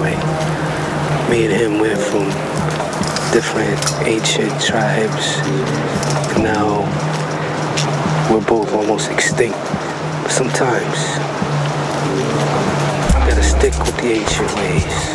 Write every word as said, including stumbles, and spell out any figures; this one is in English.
way. Me and him went from different ancient tribes, and now we're both almost extinct. But sometimes you gotta stick with the ancient ways.